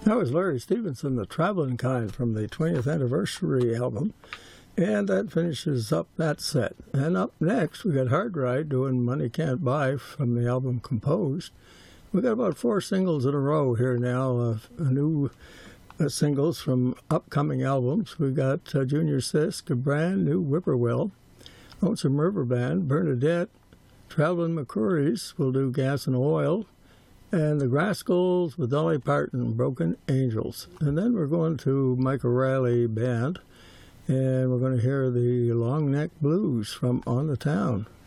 That was Larry Stevenson, The Traveling Kind, from the 20th anniversary album. And that finishes up that set. And up next, we got Hard Ride doing Money Can't Buy from the album Composed. We got about 4 singles in a row here now of new singles from upcoming albums. We got Junior Sisk, a brand new Whippoorwill, Lonesome River Band, Bernadette, Traveling McCoury's will do Gas and Oil, and the Rascals with Dolly Parton, Broken Angels. And then we're going to Mike O'Reilly Band, and we're going to hear the Long Neck Blues from On the Town.